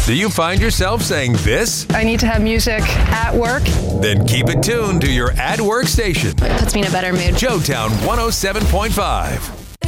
Do you find yourself saying this? I need to have music at work. Then keep it tuned to your at work station. It puts me in a better mood. Joetown 107.5.